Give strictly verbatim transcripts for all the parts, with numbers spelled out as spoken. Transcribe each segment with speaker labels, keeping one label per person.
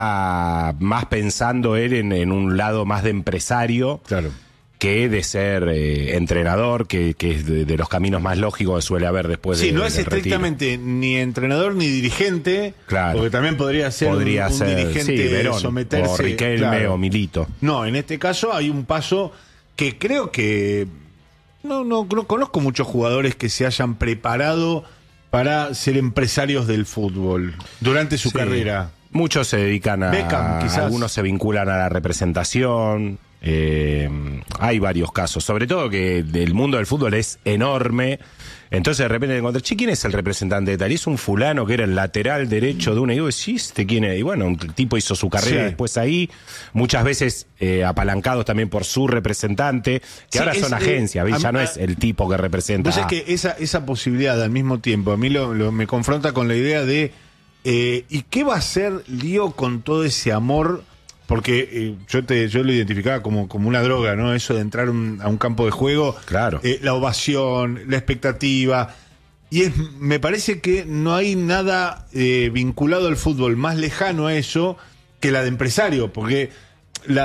Speaker 1: a, más pensando él en, en un lado más de empresario.
Speaker 2: Claro.
Speaker 1: Que de ser eh, entrenador, que, que es de, de los caminos más lógicos que suele haber después de
Speaker 2: Sí, no es
Speaker 1: del
Speaker 2: estrictamente
Speaker 1: retiro.
Speaker 2: ni entrenador ni dirigente,
Speaker 1: Claro.
Speaker 2: porque también podría ser
Speaker 1: Podría
Speaker 2: un, un
Speaker 1: ser,
Speaker 2: dirigente
Speaker 1: sí, Verón,
Speaker 2: someterse.
Speaker 1: o Riquelme,
Speaker 2: claro.
Speaker 1: o Milito.
Speaker 2: No, en este caso hay un paso que creo que no, no, no conozco muchos jugadores que se hayan preparado para ser empresarios del fútbol durante su
Speaker 1: Sí.
Speaker 2: carrera.
Speaker 1: Muchos se dedican a...
Speaker 2: Beckham, quizás.
Speaker 1: Algunos se vinculan a la representación. Eh, hay varios casos. Sobre todo que el mundo del fútbol es enorme. Entonces de repente te encontrás, che, ¿quién es el representante de tal? Y es un fulano que era el lateral derecho de una. Y vos decís, ¿este quién es? Y bueno, un tipo hizo su carrera
Speaker 2: Sí.
Speaker 1: después ahí. Muchas veces eh, apalancados también por su representante. Que
Speaker 2: Sí,
Speaker 1: ahora
Speaker 2: es,
Speaker 1: son
Speaker 2: eh,
Speaker 1: agencias, ¿ves?
Speaker 2: a-
Speaker 1: Ya no
Speaker 2: a-
Speaker 1: es el tipo que representa.
Speaker 2: Vos sabés que esa, esa posibilidad al mismo tiempo a mí lo, lo- me confronta con la idea de eh, ¿y qué va a hacer Lío con todo ese amor? Porque eh, yo te yo lo identificaba como, como una droga, ¿no? Eso de entrar un- a un campo de juego,
Speaker 1: Claro.
Speaker 2: eh, la ovación, la expectativa. Y es, me parece que no hay nada eh, vinculado al fútbol más lejano a eso que la de empresario, porque la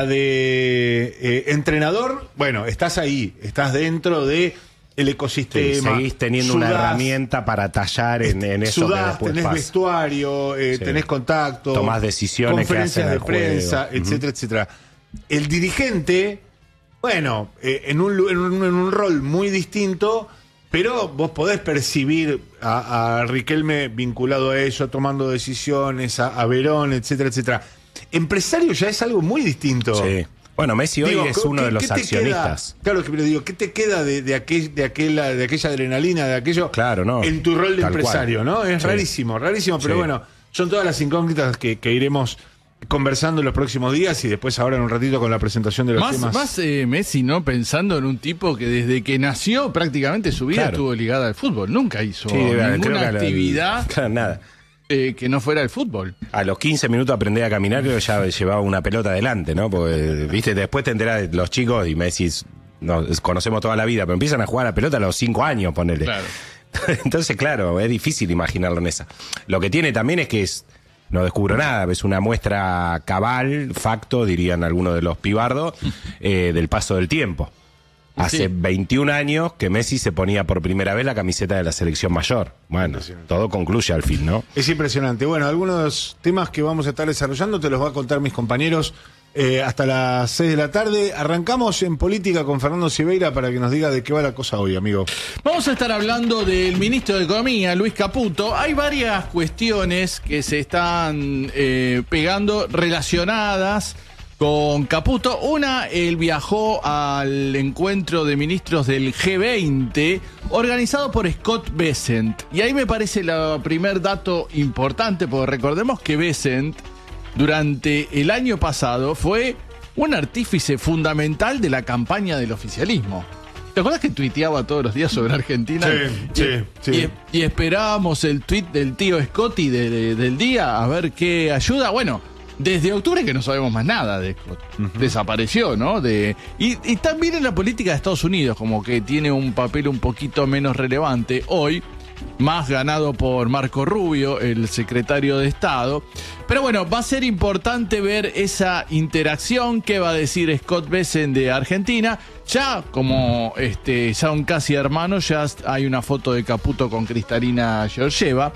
Speaker 2: de eh, entrenador, bueno, estás ahí, estás dentro de el
Speaker 1: Sí,
Speaker 2: ecosistema.
Speaker 1: seguís teniendo una
Speaker 2: sudás,
Speaker 1: herramienta para tallar en, en eso que
Speaker 2: sudás,
Speaker 1: después
Speaker 2: tenés
Speaker 1: pasa.
Speaker 2: vestuario, eh,
Speaker 1: Sí.
Speaker 2: tenés contacto,
Speaker 1: Tomás decisiones que
Speaker 2: conferencias
Speaker 1: hacen
Speaker 2: de
Speaker 1: al juego.
Speaker 2: prensa,
Speaker 1: Ujú.
Speaker 2: etcétera, etcétera. El dirigente, bueno, eh, en, un, lu- en, un, en un rol muy distinto, pero vos podés percibir a, a Riquelme vinculado a eso, tomando decisiones, a, a Verón, etcétera, etcétera. Empresario ya es algo muy distinto.
Speaker 1: Sí. Bueno, Messi hoy
Speaker 2: Digo,
Speaker 1: es
Speaker 2: ¿qué-
Speaker 1: uno de los
Speaker 2: qué te
Speaker 1: accionistas.
Speaker 2: queda? Claro, que pero digo, ¿qué te queda de, de, aquel, de, aquella, de aquella adrenalina, de aquello
Speaker 1: Claro, no.
Speaker 2: en tu rol de
Speaker 1: Tal
Speaker 2: empresario,
Speaker 1: cual.
Speaker 2: ¿no? Es
Speaker 1: Sí.
Speaker 2: rarísimo, rarísimo, pero
Speaker 1: Sí.
Speaker 2: bueno, son todas las incógnitas que, que iremos conversando en los próximos días y después ahora en un ratito con la presentación de los
Speaker 3: Más,
Speaker 2: temas.
Speaker 3: más eh, Messi, ¿no? Pensando en un tipo que desde que nació prácticamente su vida
Speaker 1: Claro.
Speaker 3: estuvo ligada al fútbol. Nunca hizo
Speaker 1: Sí, creo
Speaker 3: ninguna
Speaker 1: que a la-
Speaker 3: actividad
Speaker 1: claro, nada.
Speaker 3: eh, que no fuera el fútbol.
Speaker 1: A los quince minutos aprendí a caminar, creo que ya llevaba una pelota adelante, ¿no? Porque, viste, después te enterás de los chicos y Messi, nos conocemos toda la vida, pero empiezan a jugar a la pelota a los cinco años, ponele.
Speaker 3: Claro.
Speaker 1: Entonces, claro, es difícil imaginarlo en esa. Lo que tiene también es que es, no descubro nada, es una muestra cabal, facto, dirían algunos de los pibardos, eh, del paso del tiempo. Hace
Speaker 3: Sí.
Speaker 1: veintiún años que Messi se ponía por primera vez la camiseta de la selección mayor. Bueno, todo concluye al fin, ¿no?
Speaker 2: Es impresionante. Bueno, algunos temas que vamos a estar desarrollando te los va a contar mis compañeros eh, hasta las seis de la tarde. Arrancamos en política con Fernando Silveira para que nos diga de qué va la cosa hoy, amigo.
Speaker 3: Vamos a estar hablando del ministro de Economía, Luis Caputo. Hay varias cuestiones que se están eh, pegando relacionadas con Caputo. Una, él viajó al encuentro de ministros del G veinte organizado por Scott Bessent. Y ahí me parece el primer dato importante, porque recordemos que Bessent durante el año pasado fue un artífice fundamental de la campaña del oficialismo. ¿Te acuerdas que tuiteaba todos los días sobre Argentina?
Speaker 2: Sí,
Speaker 3: y,
Speaker 2: sí, sí.
Speaker 3: Y, y esperábamos el tuit del tío Scotty de- de- del día a ver qué ayuda. Bueno, desde octubre que no sabemos más nada de Scott. Desapareció, ¿no? De, y, y también en la política de Estados Unidos, como que tiene un papel un poquito menos relevante hoy, más ganado por Marco Rubio, el secretario de Estado. Pero bueno, va a ser importante ver esa interacción que va a decir Scott Bessent de Argentina. Ya como este, ya un casi hermano, ya hay una foto de Caputo con Cristalina Georgieva.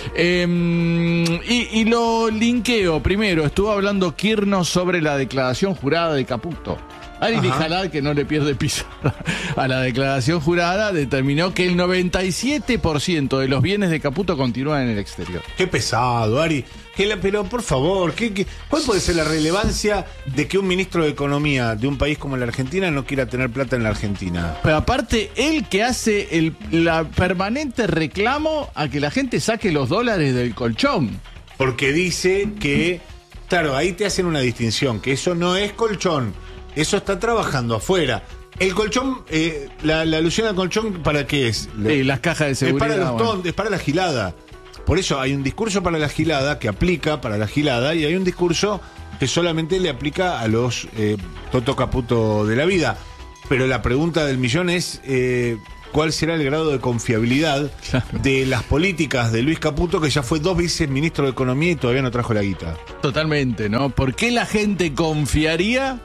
Speaker 3: Eh, y, y lo linkeo. Primero, estuvo hablando Kirchner sobre la declaración jurada de Caputo. Ari Lijalad, que no le pierde piso a la declaración jurada, determinó que el noventa y siete por ciento de los bienes de Caputo continúan en el exterior.
Speaker 2: Qué pesado, Ari. Que la- pero por favor, ¿qué, qué- ¿cuál puede ser la relevancia de que un ministro de Economía de un país como la Argentina no quiera tener plata en la Argentina?
Speaker 3: Pero aparte, él que hace el la permanente reclamo a que la gente saque los dólares del colchón.
Speaker 2: Porque dice que, claro, ahí te hacen una distinción, que eso no es colchón, eso está trabajando afuera. El colchón, eh, la, la alusión al colchón, ¿para qué es?
Speaker 3: Sí, las cajas de
Speaker 2: Es
Speaker 3: seguridad.
Speaker 2: para los
Speaker 3: bueno.
Speaker 2: ton- es para la gilada. Por eso hay un discurso para la gilada que aplica para la gilada y hay un discurso que solamente le aplica a los eh, Toto Caputo de la vida. Pero la pregunta del millón es, eh, cuál será el grado de confiabilidad
Speaker 3: Claro.
Speaker 2: de las políticas de Luis Caputo, que ya fue dos veces ministro de Economía y todavía no trajo la guita.
Speaker 3: Totalmente, ¿no? ¿Por qué la gente confiaría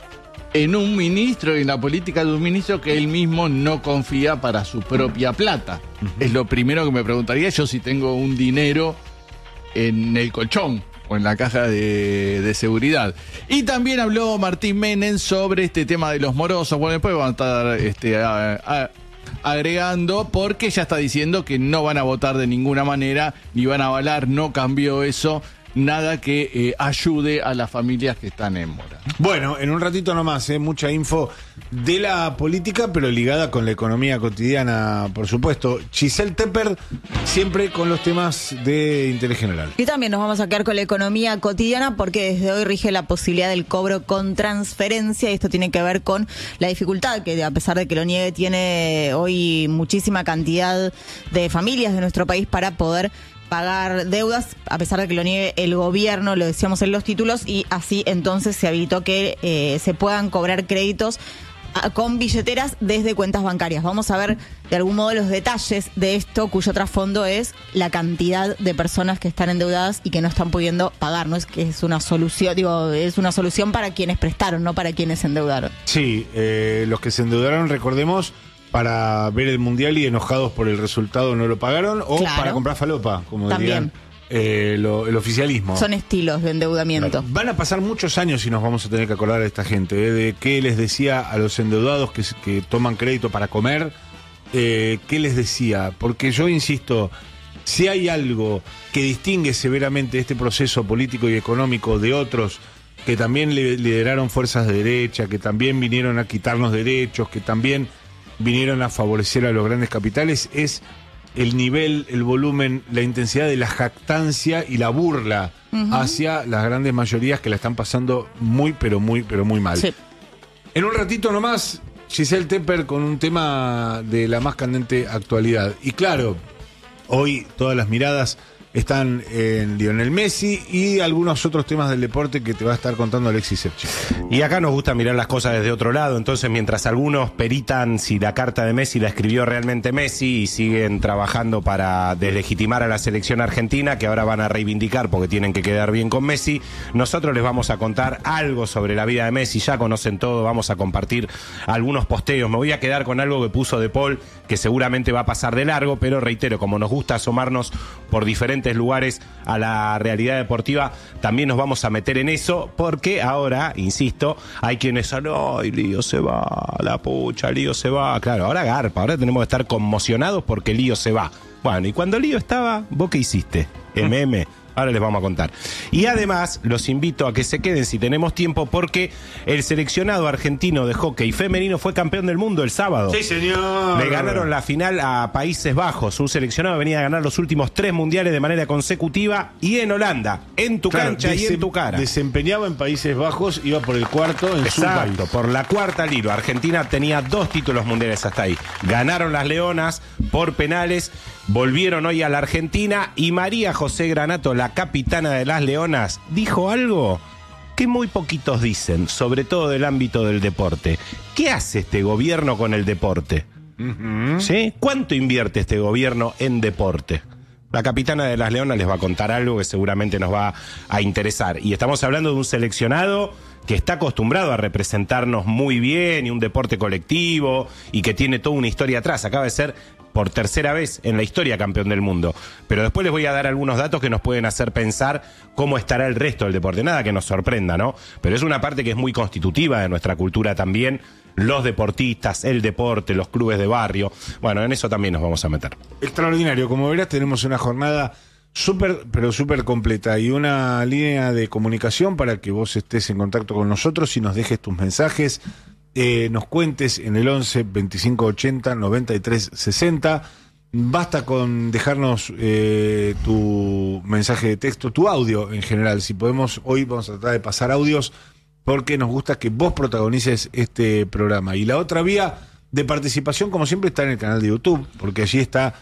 Speaker 3: en un ministro y en la política de un ministro que él mismo no confía para su propia plata? Uh-huh. Es lo primero que me preguntaría yo si tengo un dinero en el colchón o en la caja de, de seguridad. Y también habló Martín Menem sobre este tema de los morosos. Bueno, después van a estar este, a, a, agregando, porque ya está diciendo que no van a votar de ninguna manera, ni van a avalar, no cambió eso, nada que eh, ayude a las familias que están en mora.
Speaker 2: Bueno, en un ratito nomás, eh, mucha info de la política, pero ligada con la economía cotidiana, por supuesto. Giselle Tepper, siempre con los temas de interés general.
Speaker 4: Y también nos vamos a quedar con la economía cotidiana, porque desde hoy rige la posibilidad del cobro con transferencia, y esto tiene que ver con la dificultad que, a pesar de que lo niegue, tiene hoy muchísima cantidad de familias de nuestro país para poder pagar deudas, a pesar de que lo niegue el gobierno, lo decíamos en los títulos, y así entonces se habilitó que eh, se puedan cobrar créditos a, con billeteras desde cuentas bancarias. Vamos a ver de algún modo los detalles de esto, cuyo trasfondo es la cantidad de personas que están endeudadas y que no están pudiendo pagar. No es que es una solución, digo, es una solución para quienes prestaron, no para quienes se endeudaron.
Speaker 2: Sí, eh, los que se endeudaron, recordemos, para ver el mundial y enojados por el resultado no lo pagaron, o
Speaker 4: Claro.
Speaker 2: para comprar falopa, como
Speaker 4: También.
Speaker 2: dirían eh, lo- el oficialismo.
Speaker 4: Son estilos de endeudamiento.
Speaker 2: Van a pasar muchos años y nos vamos a tener que acordar de esta gente, eh, de qué les decía a los endeudados que, que toman crédito para comer, eh, qué les decía, porque yo insisto, si hay algo que distingue severamente este proceso político y económico de otros que también le- lideraron fuerzas de derecha, que también vinieron a quitarnos derechos, que también vinieron a favorecer a los grandes capitales, es el nivel, el volumen, la intensidad de la jactancia y la burla uh-huh. hacia las grandes mayorías que la están pasando muy, pero muy, pero muy mal.
Speaker 4: Sí.
Speaker 2: En un ratito nomás, Giselle Tepper con un tema de la más candente actualidad. Y claro, hoy todas las miradas están en Lionel Messi y algunos otros temas del deporte que te va a estar contando Alexis Sepchi.
Speaker 1: Y acá nos gusta mirar las cosas desde otro lado, entonces mientras algunos peritan si la carta de Messi la escribió realmente Messi y siguen trabajando para deslegitimar a la selección argentina, que ahora van a reivindicar porque tienen que quedar bien con Messi, nosotros les vamos a contar algo sobre la vida de Messi. Ya conocen todo, vamos a compartir algunos posteos. Me voy a quedar con algo que puso De Paul, que seguramente va a pasar de largo, pero reitero, como nos gusta asomarnos por diferentes lugares a la realidad deportiva, también nos vamos a meter en eso, porque ahora, insisto, hay quienes son, ¡ay, Lío se va! La pucha, Lío se va. Claro, ahora garpa, ahora tenemos que estar conmocionados porque Lío se va. Bueno, y cuando Lío estaba, ¿vos qué hiciste? M M. Ahora les vamos a contar. Y además, los invito a que se queden si tenemos tiempo, porque el seleccionado argentino de hockey femenino fue campeón del mundo el sábado.
Speaker 2: Sí, señor.
Speaker 1: Le ganaron la final a Países Bajos. Un seleccionado venía a ganar los últimos tres mundiales de manera consecutiva, y en Holanda, en tu
Speaker 2: Claro,
Speaker 1: cancha y en tu cara.
Speaker 2: Desempeñaba en Países Bajos, iba por el cuarto en su país.
Speaker 1: Exacto, por la cuarta al hilo. Argentina tenía dos títulos mundiales hasta ahí. Ganaron las Leonas por penales, volvieron hoy a la Argentina, y María José Granato, la capitana de las Leonas, dijo algo que muy poquitos dicen, sobre todo del ámbito del deporte. ¿Qué hace este gobierno con el deporte? Uh-huh. ¿Sí? ¿Cuánto invierte este gobierno en deporte? La capitana de las Leonas les va a contar algo que seguramente nos va a interesar. Y estamos hablando de un seleccionado que está acostumbrado a representarnos muy bien, y un deporte colectivo, y que tiene toda una historia atrás. Acaba de ser por tercera vez en la historia campeón del mundo. Pero después les voy a dar algunos datos que nos pueden hacer pensar cómo estará el resto del deporte. Nada que nos sorprenda, ¿no? Pero es una parte que es muy constitutiva de nuestra cultura también. Los deportistas, el deporte, los clubes de barrio. Bueno, en eso también nos vamos a meter.
Speaker 2: Extraordinario. Como verás, tenemos una jornada súper, pero súper completa, y una línea de comunicación para que vos estés en contacto con nosotros y nos dejes tus mensajes. Eh, nos cuentes en el once, veinticinco ochenta, noventa y tres sesenta. Basta con dejarnos eh, tu mensaje de texto, tu audio en general. Si podemos, hoy vamos a tratar de pasar audios, porque nos gusta que vos protagonices este programa. Y la otra vía de participación, como siempre, está en el canal de YouTube, porque allí está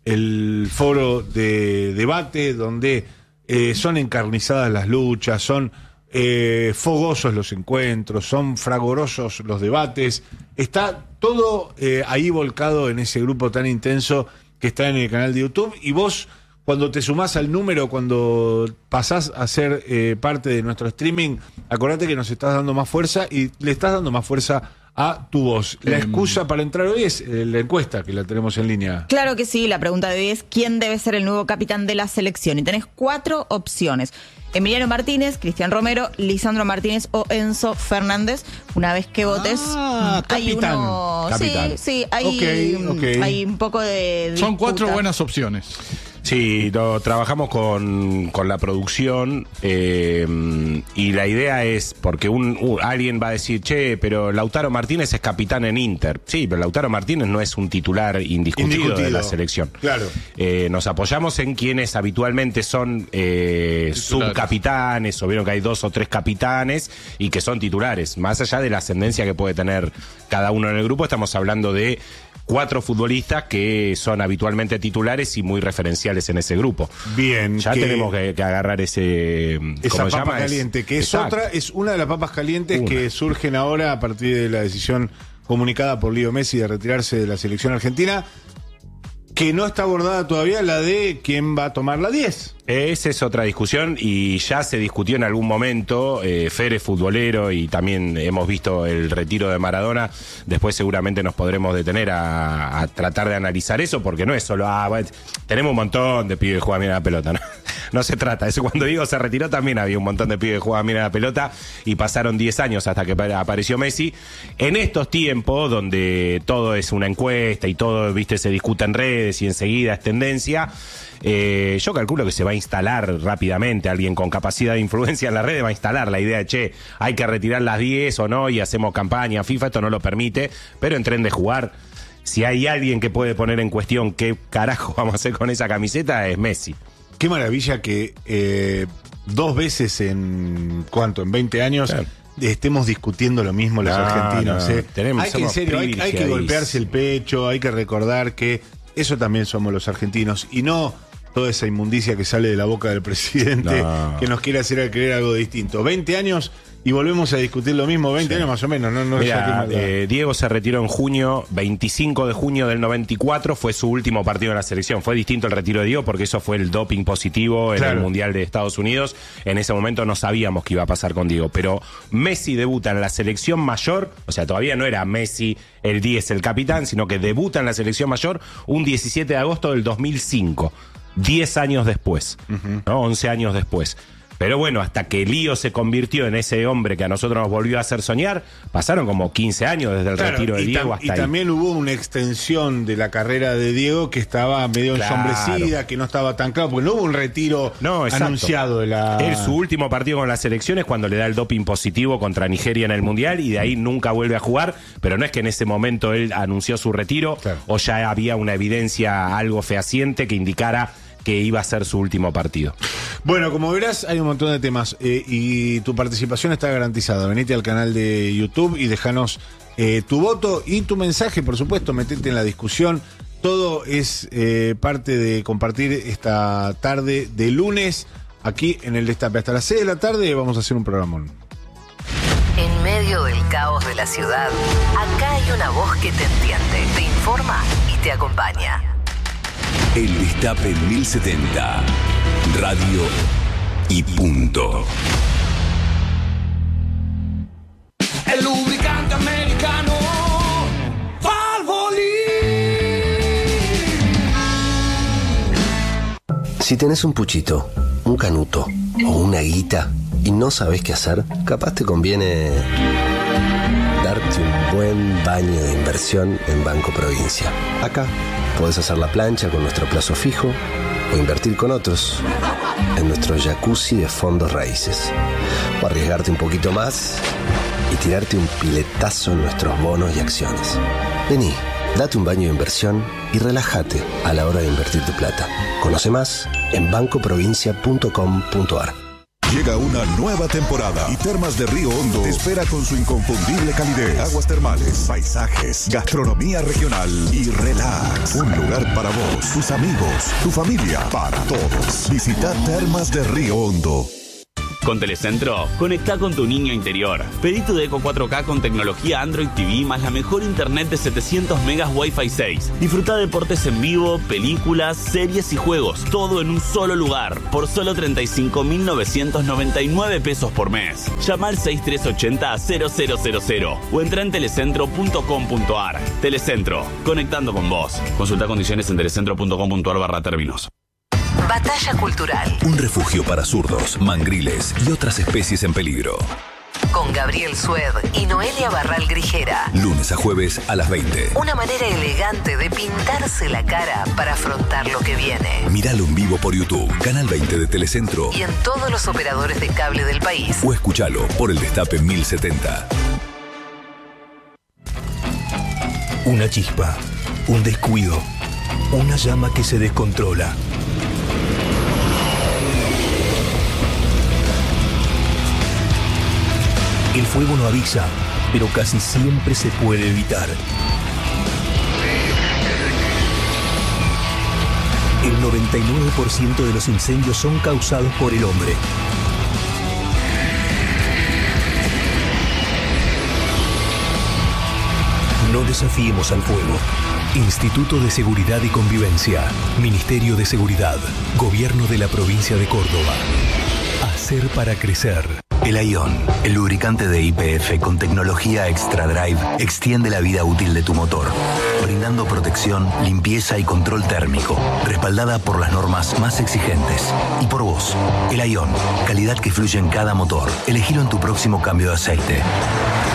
Speaker 2: el foro de debate, donde eh, son encarnizadas las luchas, son eh, fogosos los encuentros, son fragorosos los debates. Está todo eh, ahí volcado en ese grupo tan intenso que está en el canal de YouTube. Y vos, cuando te sumás al número, cuando pasás a ser eh, parte de nuestro streaming, acordate que nos estás dando más fuerza y le estás dando más fuerza a tu voz. La excusa para entrar hoy es eh, la encuesta que la tenemos en línea.
Speaker 4: Claro que sí, la pregunta de hoy es ¿quién debe ser el nuevo capitán de la selección? Y tenés cuatro opciones. Emiliano Martínez, Cristian Romero, Lisandro Martínez o Enzo Fernández. Una vez que votes,
Speaker 2: Ah,
Speaker 4: hay
Speaker 2: capitán.
Speaker 4: uno...
Speaker 1: Capitán.
Speaker 4: Sí, sí, hay,
Speaker 2: Ok, ok.
Speaker 4: hay un poco de
Speaker 3: Son
Speaker 4: disputa.
Speaker 3: cuatro buenas opciones.
Speaker 1: Sí, lo, trabajamos con, con la producción eh, y la idea es, porque un, un- alguien va a decir, che, pero Lautaro Martínez es capitán en Inter. Sí, pero Lautaro Martínez no es un titular indiscutido,
Speaker 2: Indiscutido.
Speaker 1: de la selección.
Speaker 2: Claro.
Speaker 1: Eh, nos apoyamos en quienes habitualmente son eh,
Speaker 3: Titulares.
Speaker 1: subcapitanes, o vieron que hay dos o tres capitanes y que son titulares. Más allá de la ascendencia que puede tener cada uno en el grupo, estamos hablando de cuatro futbolistas que son habitualmente titulares y muy referenciales en ese grupo.
Speaker 2: Bien.
Speaker 1: Ya
Speaker 2: que
Speaker 1: tenemos que, que agarrar ese...
Speaker 2: Esa
Speaker 1: ¿cómo se
Speaker 2: papa
Speaker 1: llama?
Speaker 2: caliente, que es
Speaker 1: Exacto.
Speaker 2: otra, es una de las papas calientes
Speaker 1: Una.
Speaker 2: que surgen ahora a partir de la decisión comunicada por Leo Messi de retirarse de la selección argentina, que no está abordada todavía, la de quién va a tomar la diez.
Speaker 1: Esa es otra discusión y ya se discutió en algún momento. eh, Fer es futbolero y también hemos visto el retiro de Maradona. Después seguramente nos podremos detener a, a tratar de analizar eso, porque no es solo, ah, bueno, tenemos un montón de pibes que juegan bien a la pelota, ¿no? No se trata, eso cuando digo se retiró también había un montón de pibes que jugaban bien a la pelota y pasaron diez años hasta que pa- apareció Messi. En estos tiempos donde todo es una encuesta y todo, viste, se discute en redes y enseguida es tendencia, eh, yo calculo que se va a instalar rápidamente, alguien con capacidad de influencia en las redes va a instalar la idea de, che, hay que retirar las diez o no y hacemos campaña. FIFA esto no lo permite, pero en tren de jugar, si hay alguien que puede poner en cuestión qué carajo vamos a hacer con esa camiseta, es Messi.
Speaker 2: Qué maravilla que eh, dos veces en, ¿cuánto? En veinte años...
Speaker 1: Claro.
Speaker 2: estemos discutiendo lo mismo los
Speaker 1: No,
Speaker 2: argentinos.
Speaker 1: no,
Speaker 2: ¿eh?
Speaker 1: tenemos-
Speaker 2: hay que, en
Speaker 1: somos
Speaker 2: serio, hay, hay que
Speaker 1: privilegiadísimos.
Speaker 2: golpearse el pecho, hay que recordar que eso también somos los argentinos y no toda esa inmundicia que sale de la boca del presidente
Speaker 1: No.
Speaker 2: que nos quiere hacer creer algo distinto. veinte años y volvemos a discutir lo mismo, veinte
Speaker 1: Sí.
Speaker 2: años más o menos. No, no
Speaker 1: Mira,
Speaker 2: saquemos la-
Speaker 1: eh, Diego se retiró en junio, veinticinco de junio del noventa y cuatro, fue su último partido en la selección. Fue distinto el retiro de Diego porque eso fue el doping positivo en
Speaker 2: Claro.
Speaker 1: el Mundial de Estados Unidos. En ese momento no sabíamos qué iba a pasar con Diego, pero Messi debuta en la selección mayor, o sea, todavía no era Messi el diez, el capitán, sino que debuta en la selección mayor un diecisiete de agosto del dos mil cinco, diez años después, ¿no? once años después. Pero bueno, hasta que Lío se convirtió en ese hombre que a nosotros nos volvió a hacer soñar, pasaron como quince años desde el
Speaker 2: Claro,
Speaker 1: retiro de
Speaker 2: y,
Speaker 1: Diego
Speaker 2: tam-
Speaker 1: hasta
Speaker 2: y
Speaker 1: ahí.
Speaker 2: también hubo una extensión de la carrera de Diego que estaba medio
Speaker 1: Claro.
Speaker 2: ensombrecida, que no estaba tan claro, porque no hubo un retiro
Speaker 1: No, exacto.
Speaker 2: anunciado de la...
Speaker 1: Él, su último partido con la selección es cuando le da el doping positivo contra Nigeria en el Mundial y de ahí nunca vuelve a jugar, pero no es que en ese momento él anunció su retiro
Speaker 2: Claro.
Speaker 1: o ya había una evidencia algo fehaciente que indicara que iba a ser su último partido.
Speaker 2: Bueno, como verás, hay un montón de temas eh, y tu participación está garantizada. Venite al canal de YouTube y déjanos eh, tu voto y tu mensaje, por supuesto, metete en la discusión. Todo es eh, parte de compartir esta tarde de lunes aquí en el Destape. Hasta las seis de la tarde vamos a hacer un programón.
Speaker 5: En medio del caos de la ciudad, acá hay una voz que te entiende, te informa y te acompaña.
Speaker 6: El Destape mil setenta. Radio y punto.
Speaker 7: El lubricante americano Valvoline.
Speaker 8: Si tenés un puchito, un canuto o una guita y no sabés qué hacer, capaz te conviene darte un buen baño de inversión en Banco Provincia. Acá podés hacer la plancha con nuestro plazo fijo o invertir con otros en nuestro jacuzzi de fondos raíces. O arriesgarte un poquito más y tirarte un piletazo en nuestros bonos y acciones. Vení, date un baño de inversión y relájate a la hora de invertir tu plata. Conoce más en banco provincia punto com punto ar.
Speaker 9: Llega una nueva temporada y Termas de Río Hondo te espera con su inconfundible calidez, aguas termales, paisajes, gastronomía regional y relax. Un lugar para vos, tus amigos, tu familia, para todos. Visita Termas de Río Hondo.
Speaker 10: Con Telecentro, conectá con tu niño interior. Pedí tu Deco cuatro K con tecnología Android T V más la mejor internet de setecientos megas Wi-Fi seis. Disfruta deportes en vivo, películas, series y juegos, todo en un solo lugar, por solo treinta y cinco mil novecientos noventa y nueve pesos por mes. Llama al seis tres ocho cero cero cero cero cero o entra en telecentro punto com punto ar. Telecentro, conectando con vos. Consulta condiciones en telecentro punto com punto ar barra términos.
Speaker 5: Batalla cultural.
Speaker 6: Un refugio para zurdos, mangriles y otras especies en peligro.
Speaker 5: Con Gabriel Sued y Noelia Barral Grijera.
Speaker 6: Lunes a jueves a las veinte.
Speaker 5: Una manera elegante de pintarse la cara para afrontar lo que viene.
Speaker 6: Míralo en vivo por YouTube, Canal veinte de Telecentro.
Speaker 5: Y en todos los operadores de cable del país.
Speaker 6: O escúchalo por el Destape mil setenta.
Speaker 11: Una chispa, un descuido, una llama que se descontrola. El fuego no avisa, pero casi siempre se puede evitar. El noventa y nueve por ciento de los incendios son causados por el hombre. No desafiemos al fuego. Instituto de Seguridad y Convivencia. Ministerio de Seguridad. Gobierno de la Provincia de Córdoba. Hacer para crecer.
Speaker 12: El Ion, el lubricante de Y P F con tecnología Extra Drive, extiende la vida útil de tu motor, brindando protección, limpieza y control térmico, respaldada por las normas más exigentes. Y por vos, el Ion, calidad que fluye en cada motor. Elegilo en tu próximo cambio de aceite.